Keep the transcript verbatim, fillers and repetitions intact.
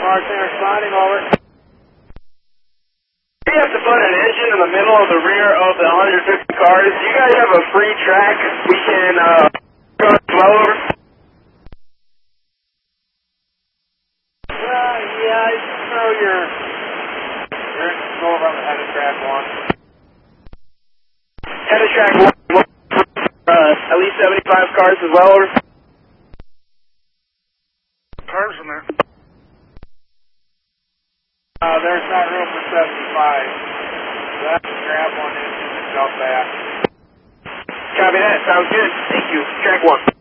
Martin responding, over. We have to put an engine in the middle of the rear of the one hundred fifty cars. Do you guys have a free track we can uh, go slow over? Uh, yeah, you can throw your, your engine go over on the head of track one. Head of track one, uh, at least seventy-five cars as well, over? Cars in there. Uh, there's not room for seventy-five. So I have to grab one engine and jump back. Copy that, sounds good. Thank you. Track one.